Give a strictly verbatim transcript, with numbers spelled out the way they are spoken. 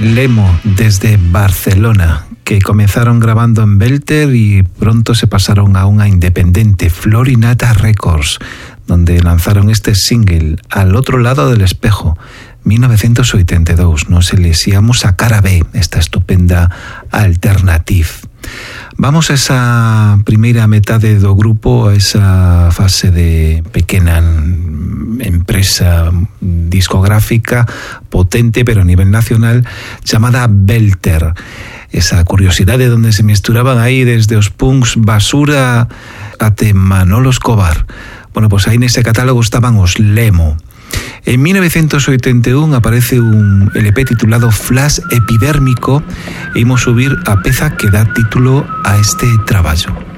Lemo desde Barcelona, que comenzaron grabando en Belter y pronto se pasaron a una independiente, Florinata Records, donde lanzaron este single, Al otro lado del espejo, mil novecientos ochenta y dos. Nos elixíamos a cara B, esta estupenda alternativa. Vamos a esa primeira metade do grupo, a esa fase de pequena empresa discográfica potente, pero a nivel nacional, chamada Belter. Esa curiosidade donde se misturaban aí desde os punks Basura até Manolo Escobar. Bueno, pois aí nese catálogo estaban os Lemo. En mil novecientos ochenta y uno aparece un L P titulado Flash Epidérmico e imos subir a peza que dá título a este traballo.